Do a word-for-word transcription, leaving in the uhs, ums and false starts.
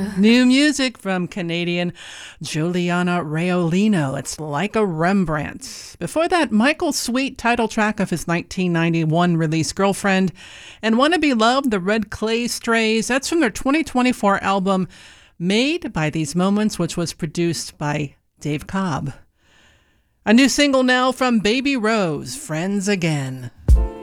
New music from Canadian Giuliana Raolino. It's Like a Rembrandt. Before that, Michael Sweet, title track of his nineteen ninety-one release Girlfriend, and Wanna Be Loved, the Red Clay Strays. That's from their twenty twenty-four album Made by These Moments, which was produced by Dave Cobb. A new single now from Baby Rose, Friends Again.